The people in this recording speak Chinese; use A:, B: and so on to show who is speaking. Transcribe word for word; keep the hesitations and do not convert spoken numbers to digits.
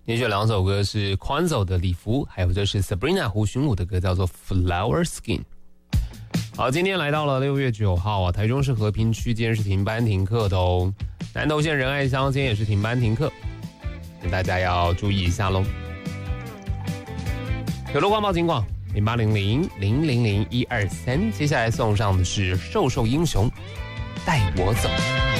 A: 连续两首歌是 Quanzo 的礼服，还有这是 Sabrina 胡寻武的歌叫做 Flower Skin。好，今天来到了六月九号啊，台中市和平区今天是停班停课的哦。南投县仁爱乡今天也是停班停课，大家要注意一下喽。有路况报警广零八零零零零零一二三，接下来送上的是瘦瘦英雄带我走。